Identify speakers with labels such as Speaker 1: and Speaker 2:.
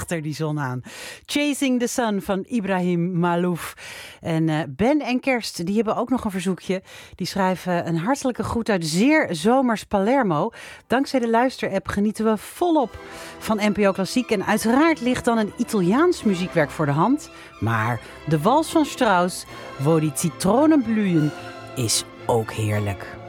Speaker 1: achter die zon aan. Chasing the Sun van Ibrahim Malouf. En Ben en Kerst, die hebben ook nog een verzoekje. Die schrijven een hartelijke groet uit zeer zomers Palermo. Dankzij de luisterapp genieten we volop van NPO Klassiek. En uiteraard ligt dan een Italiaans muziekwerk voor de hand. Maar de wals van Strauss, Wo die Zitronen blühen, is ook heerlijk.